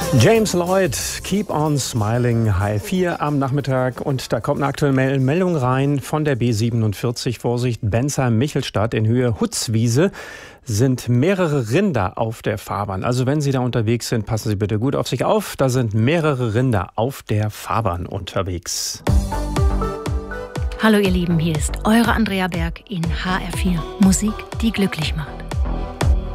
James Lloyd, Keep on Smiling, H4 am Nachmittag. Und da kommt eine aktuelle Meldung rein von der B47. Vorsicht, Bensheim-Michelstadt in Höhe Hutzwiese sind mehrere Rinder auf der Fahrbahn. Also wenn Sie da unterwegs sind, passen Sie bitte gut auf sich auf. Da sind mehrere Rinder auf der Fahrbahn unterwegs. Hallo ihr Lieben, hier ist eure Andrea Berg in HR4. Musik, die glücklich macht.